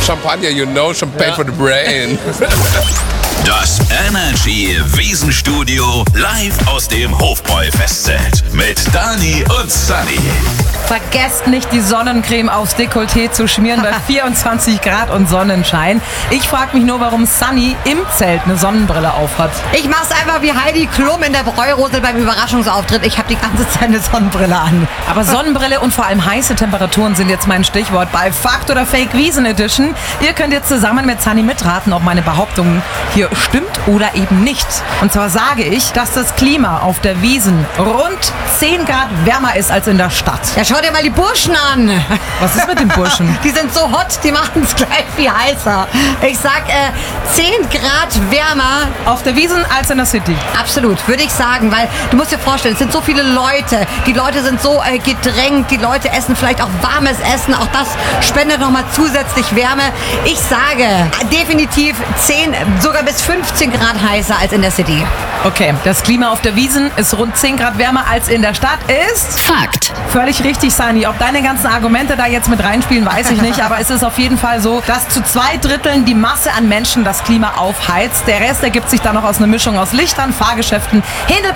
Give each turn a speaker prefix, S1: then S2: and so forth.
S1: Champagner, Champagne for the brain.
S2: Das Energy Wiesenstudio live aus dem Hofbräu-Festzelt mit Dani und Sunny.
S3: Vergesst nicht, die Sonnencreme aufs Dekolleté zu schmieren bei 24 Grad und Sonnenschein. Ich frage mich nur, warum Sunny im Zelt eine Sonnenbrille aufhat.
S4: Ich mach's einfach wie Heidi Klum in der Bräurosel beim Überraschungsauftritt. Ich habe die ganze Zeit eine Sonnenbrille an.
S3: Aber Sonnenbrille und vor allem heiße Temperaturen sind jetzt mein Stichwort bei Fakt oder Fake Wiesen Edition. Ihr könnt jetzt zusammen mit Sunny mitraten, ob meine Behauptung hier stimmt oder eben nicht. Und zwar sage ich, dass das Klima auf der Wiesn rund 10 Grad wärmer ist als in der Stadt.
S4: Ja, schau dir mal die Burschen an.
S3: Was ist mit den Burschen?
S4: Die sind so hot, die machen es gleich viel heißer. Ich sag 10 Grad wärmer.
S3: Auf der Wiesn als in der City.
S4: Absolut, würde ich sagen, weil du musst dir vorstellen, es sind so viele Leute. Die Leute sind so gedrängt, die Leute essen vielleicht auch warmes Essen. Auch das spendet nochmal zusätzlich Wärme. Ich sage definitiv 10, sogar bis 15 Grad heißer als in der City.
S3: Okay, das Klima auf der Wiesn ist rund 10 Grad wärmer als in der Stadt ist...
S5: Fakt.
S3: Völlig richtig, Sunny. Ob deine ganzen Argumente da jetzt mit reinspielen, weiß ich nicht. Aber es ist auf jeden Fall so, dass zu 2 Dritteln die Masse an Menschen das Klima aufheizt. Der Rest ergibt sich dann noch aus einer Mischung aus Lichtern, Fahrgeschäften,